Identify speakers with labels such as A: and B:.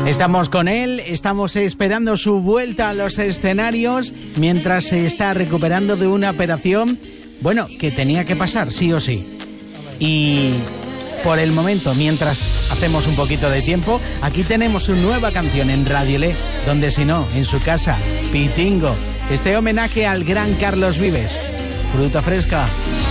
A: Estamos con él, estamos esperando su vuelta a los escenarios mientras se está recuperando de una operación, bueno, que tenía que pasar, sí o sí. Y por el momento, mientras hacemos un poquito de tiempo, aquí tenemos su nueva canción en Radio Le, donde si no, en su casa, Pitingo. Este homenaje al gran Carlos Vives. Fruta fresca.